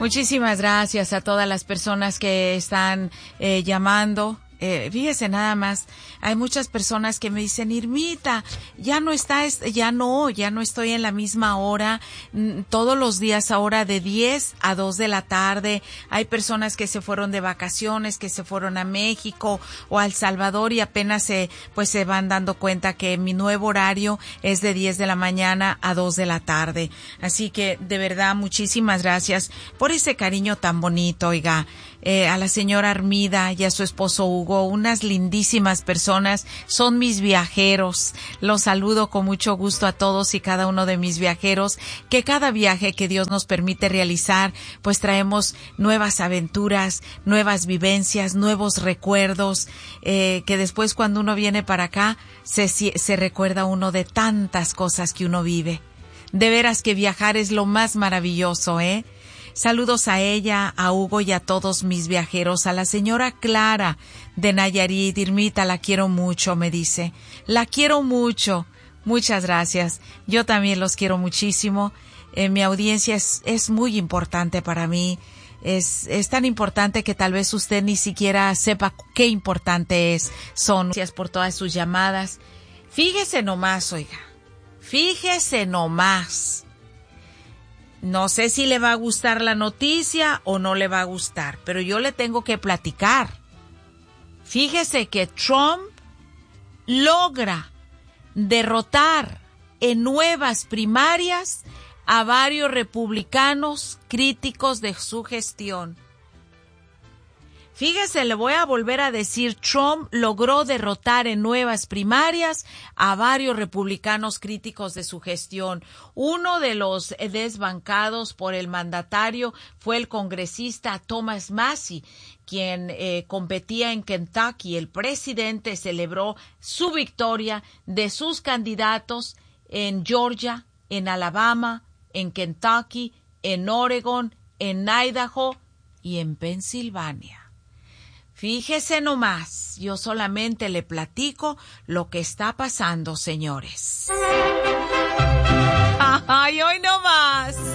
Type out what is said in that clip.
Muchísimas gracias a todas las personas que están llamando. Fíjese nada más, hay muchas personas que me dicen, Irmita, ya no estoy en la misma hora, todos los días ahora de 10 a 2 de la tarde. Hay personas que se fueron de vacaciones, que se fueron a México o a El Salvador y apenas se van dando cuenta que mi nuevo horario es de 10 de la mañana a 2 de la tarde. Así que de verdad muchísimas gracias por ese cariño tan bonito, oiga. A la señora Armida y a su esposo Hugo, unas lindísimas personas, son mis viajeros. Los saludo con mucho gusto a todos y cada uno de mis viajeros, que cada viaje que Dios nos permite realizar, pues traemos nuevas aventuras, nuevas vivencias, nuevos recuerdos, que después cuando uno viene para acá, se recuerda uno de tantas cosas que uno vive. De veras que viajar es lo más maravilloso, ¿eh? Saludos a ella, a Hugo y a todos mis viajeros. A la señora Clara de Nayarit, Irmita, la quiero mucho, me dice. La quiero mucho. Muchas gracias. Yo también los quiero muchísimo. Mi audiencia es muy importante para mí. Es tan importante que tal vez usted ni siquiera sepa qué importante es. Gracias por todas sus llamadas. Fíjese nomás, oiga. Fíjese nomás. No sé si le va a gustar la noticia o no le va a gustar, pero yo le tengo que platicar. Fíjese que Trump logra derrotar en nuevas primarias a varios republicanos críticos de su gestión. Fíjese, le voy a volver a decir, Trump logró derrotar en nuevas primarias a varios republicanos críticos de su gestión. Uno de los desbancados por el mandatario fue el congresista Thomas Massie, quien competía en Kentucky. El presidente celebró su victoria de sus candidatos en Georgia, en Alabama, en Kentucky, en Oregon, en Idaho y en Pensilvania. Fíjese nomás, yo solamente le platico lo que está pasando, señores. ¡Ay, hoy nomás!